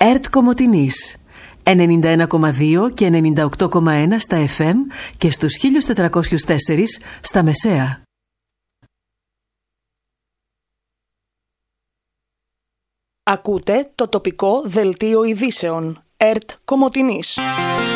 ΕΡΤ Κομοτηνής 91,2 και 98,1 στα FM και στους 1404 στα μεσαία. Ακούτε το τοπικό δελτίο ειδήσεων ΕΡΤ Κομοτηνής.